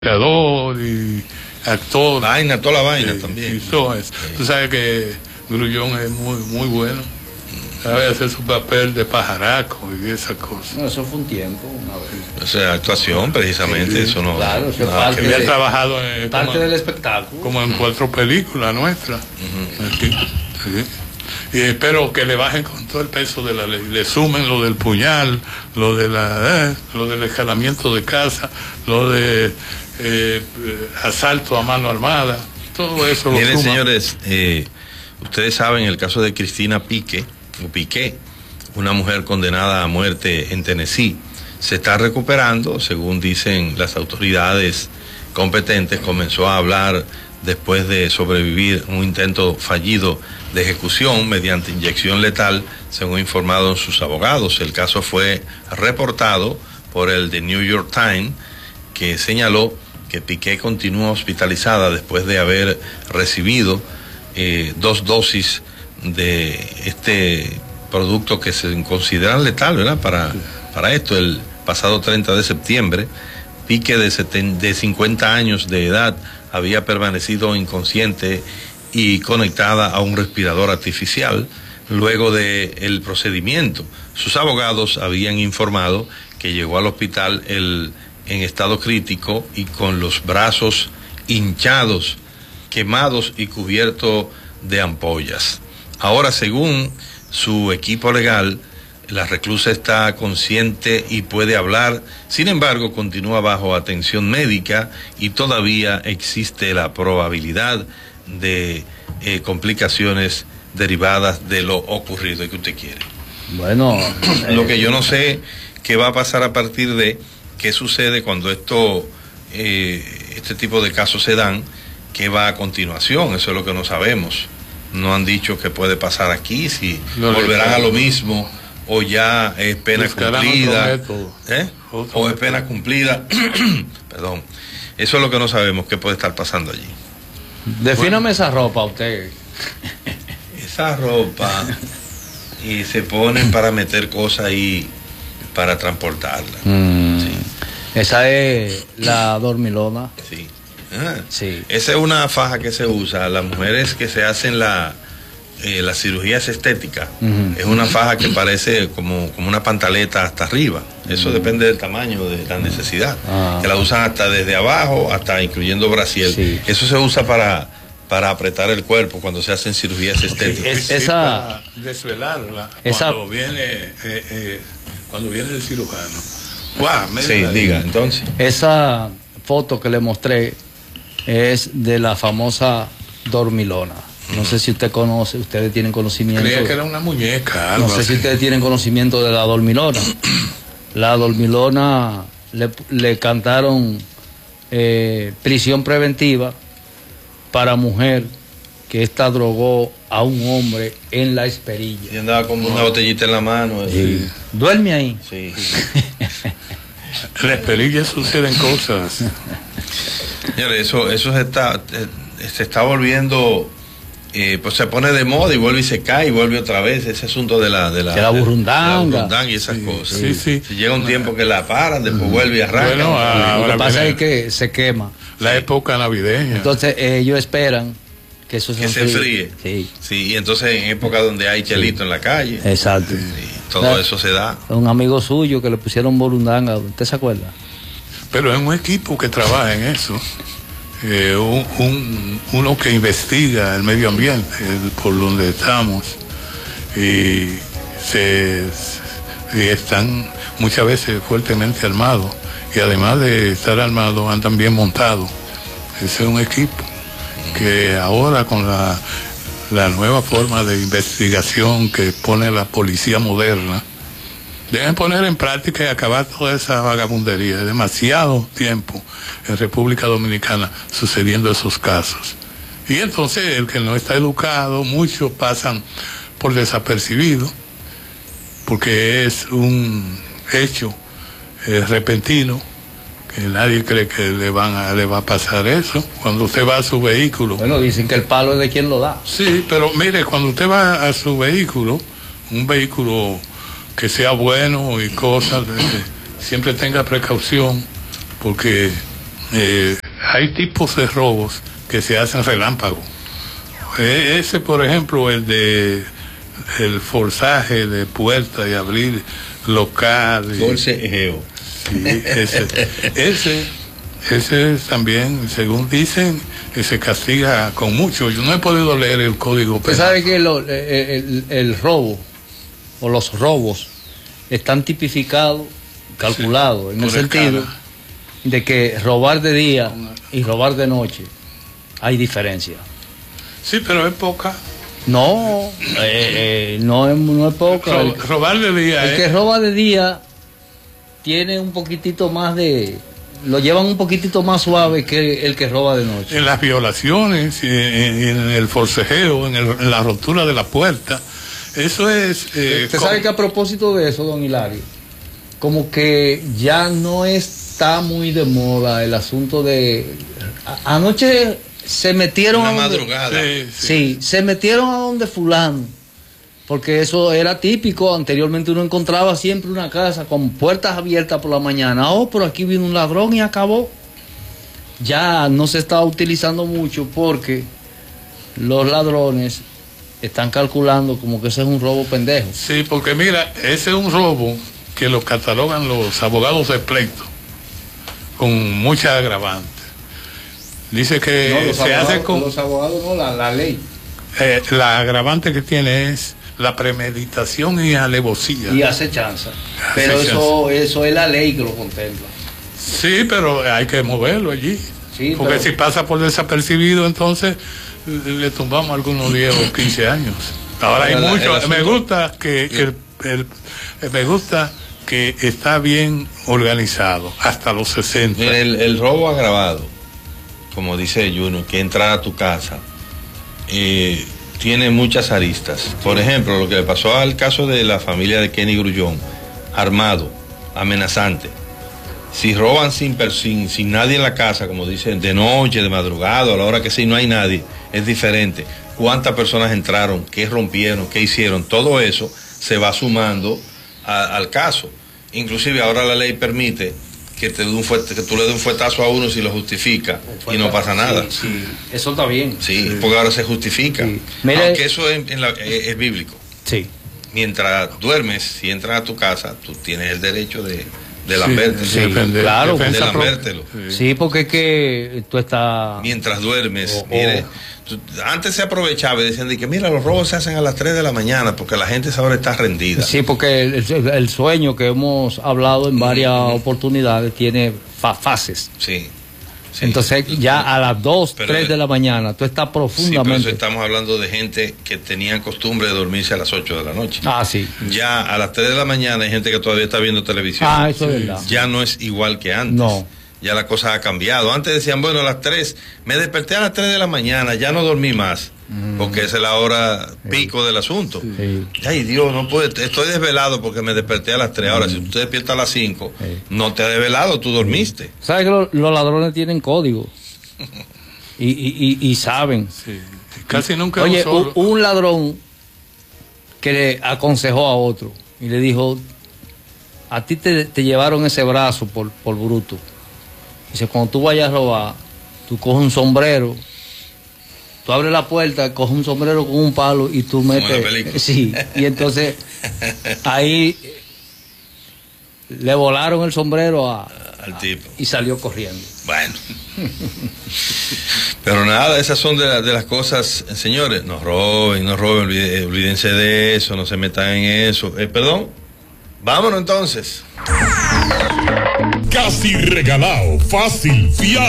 creador y actor. Vaina, toda la vaina también. Y todo eso. Sí. Tú sabes que Grullón es muy bueno. Sabe hacer su papel de pajaraco y esas cosas. No, eso fue un tiempo, una vez. O sea, actuación, precisamente, sí, eso no. Claro, eso es parte, había trabajado parte del espectáculo. Como en 4 películas nuestras. Sí. Y espero que le bajen con todo el peso de la ley, le sumen lo del puñal, lo del escalamiento de casa, lo de asalto a mano armada, todo eso. Miren, señores, ustedes saben el caso de Cristina Piqué, una mujer condenada a muerte en Tennessee. Se está recuperando, según dicen las autoridades competentes. Comenzó a hablar después de sobrevivir un intento fallido de ejecución mediante inyección letal, según informaron sus abogados. El caso fue reportado por el The New York Times, que señaló que Piqué continúa hospitalizada después de haber recibido 2 dosis de este producto que se considera letal, ¿verdad? Para esto, el pasado 30 de septiembre, Piqué, de 50 años de edad, había permanecido inconsciente y conectada a un respirador artificial luego del procedimiento. Sus abogados habían informado que llegó al hospital en estado crítico y con los brazos hinchados, quemados y cubiertos de ampollas. Ahora, según su equipo legal, la reclusa está consciente y puede hablar. Sin embargo, continúa bajo atención médica y todavía existe la probabilidad de complicaciones derivadas de lo ocurrido. ¿Qué usted quiere? Bueno, lo que yo no sé qué va a pasar a partir de qué sucede cuando este tipo de casos se dan, qué va a continuación. Eso es lo que no sabemos. No han dicho qué puede pasar aquí, si volverán a lo mismo o ya es pena cumplida, o es pena cumplida. Perdón. Eso es lo que no sabemos, qué puede estar pasando allí. Defíname esa ropa usted. Esa ropa y se ponen para meter cosas ahí para transportarla. Sí. Esa es la dormilona. Sí. Sí. Esa es una faja que se usa. Las mujeres que se hacen las cirugías estéticas, es una faja que parece como una pantaleta hasta arriba. Eso depende del tamaño, de la necesidad. Que la usan hasta desde abajo hasta incluyendo brasier. Sí. Eso se usa para apretar el cuerpo cuando se hacen cirugías estéticas. Para desvelarla cuando viene el cirujano. Sí, diga, entonces. Esa foto que le mostré es de la famosa dormilona. No sé si usted conoce, ustedes tienen conocimiento. Creía que era una muñeca. No sé si ustedes tienen conocimiento de la dormilona. La dormilona le cantaron prisión preventiva para mujer que esta drogó a un hombre en La Esperilla. Y andaba con una botellita en la mano. Sí. ¿Duerme ahí? Sí. En La Esperilla suceden cosas. Señores, eso se está volviendo, pues se pone de moda y vuelve y se cae y vuelve otra vez. Ese asunto de la burundanga y esas cosas. Sí. Si llega un tiempo que la paran, después vuelve y arranca. Bueno, lo que pasa es que se quema. La época navideña. Entonces ellos esperan que eso se enfríe. Sí, y entonces en época donde hay chelito en la calle. Exacto. Todo eso se da. Un amigo suyo que le pusieron burundanga, ¿usted se acuerda? Pero es un equipo que trabaja en eso. Uno que investiga el medio ambiente por donde estamos y están muchas veces fuertemente armados, y además de estar armados andan bien montados. Ese es un equipo que ahora con la nueva forma de investigación que pone la policía moderna, deben poner en práctica y acabar toda esa vagabundería. Es demasiado tiempo en República Dominicana sucediendo esos casos. Y entonces el que no está educado, muchos pasan por desapercibido, porque es un hecho repentino, que nadie cree que le va a pasar eso. Cuando usted va a su vehículo... Bueno, dicen que el palo es de quien lo da. Sí, pero mire, cuando usted va a su vehículo, un vehículo que sea bueno y cosas, siempre tenga precaución, porque hay tipos de robos que se hacen relámpago. Ese, por ejemplo, el forzaje de puerta y abrir local. Forcejeo. Sí, ese también, según dicen, que se castiga con mucho. Yo no he podido leer el código penal. Usted sabe que el robo o los robos están tipificados, calculados, en el sentido de que robar de día y robar de noche hay diferencia. Sí, pero es poca. No, no es poca. Robar de día. El que roba de día tiene un poquitito más de... Lo llevan un poquitito más suave que el que roba de noche. En las violaciones, en el forcejeo, en la rotura de la puerta, eso es... Usted sabe que a propósito de eso, don Hilario, como que ya no está muy de moda el asunto de... Anoche se metieron a madrugada. Sí, se metieron a donde fulano, porque eso era típico. Anteriormente uno encontraba siempre una casa con puertas abiertas por la mañana. Oh, pero aquí vino un ladrón y acabó. Ya no se está utilizando mucho porque los ladrones están calculando como que ese es un robo pendejo. Sí, porque mira, ese es un robo que lo catalogan los abogados de pleito con mucha agravante. Dice que no, se hace con... Los abogados no, la ley. La agravante que tiene es la premeditación y alevosía. Y acechanza. Pero eso es la ley que lo contempla. Sí, pero hay que moverlo allí. Sí, porque pero... si pasa por desapercibido, entonces le tumbamos algunos 10 o 15 años. Ahora hay mucho. Me gusta que me gusta que está bien organizado hasta los 60. El robo agravado, como dice Juno, que entrar a tu casa, tiene muchas aristas. Por ejemplo, lo que le pasó al caso de la familia de Kenny Grullón, armado, amenazante. Si roban sin nadie en la casa, como dicen, de noche, de madrugada, a la hora que sí, no hay nadie, es diferente. ¿Cuántas personas entraron? ¿Qué rompieron? ¿Qué hicieron? Todo eso se va sumando al caso. Inclusive ahora la ley permite que tú le des un fuetazo a uno si lo justifica y no pasa nada. Sí, sí. Eso está bien. Sí, porque ahora se justifica. Sí. Mire, aunque eso es bíblico. Sí. Mientras duermes, si entras a tu casa, tú tienes el derecho de lambértelo. Sí, claro. De lambértelo. Sí, porque es que tú estás... Mientras duermes, mire... Antes se aprovechaba y decían de que mira, los robos se hacen a las 3 de la mañana porque la gente ahora está rendida. Sí, porque el sueño que hemos hablado en varias oportunidades tiene fases. Sí. Entonces ya a las 2, 3 de la mañana tú estás profundamente... Sí, pero estamos hablando de gente que tenían costumbre de dormirse a las 8 de la noche. Ah, sí. Ya a las 3 de la mañana hay gente que todavía está viendo televisión. Ah, eso es verdad. Ya no es igual que antes. No. Ya la cosa ha cambiado. Antes decían, bueno, a las 3, me desperté a las 3 de la mañana, ya no dormí más, porque esa es la hora pico del asunto. Sí. Ay, Dios, no puedo, estoy desvelado porque me desperté a las 3. Ahora, si tú te despiertas a las 5, no te has desvelado, tú dormiste. ¿Sabes que los ladrones tienen código? y saben. Sí. Casi nunca. Oye, un ladrón que le aconsejó a otro y le dijo, a ti te llevaron ese brazo por bruto. Dice, cuando tú vayas a robar, tú coges un sombrero, tú abres la puerta, coges un sombrero con un palo y tú metes... Sí, y entonces ahí le volaron el sombrero al tipo. Y salió corriendo. Bueno. Pero nada, esas son de las cosas, señores, no roben, olvídense de eso, no se metan en eso. Perdón, vámonos entonces. Casi regalado, fácil, fiable.